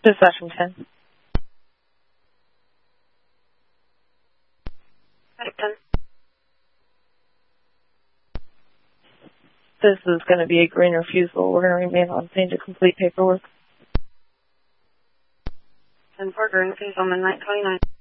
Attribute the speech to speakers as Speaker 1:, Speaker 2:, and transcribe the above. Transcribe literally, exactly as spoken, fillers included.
Speaker 1: This is Washington.
Speaker 2: Washington.
Speaker 1: This is going to be a green refusal. We're going to remain on scene to complete paperwork.
Speaker 2: ten four, green refusal, midnight twenty-nine.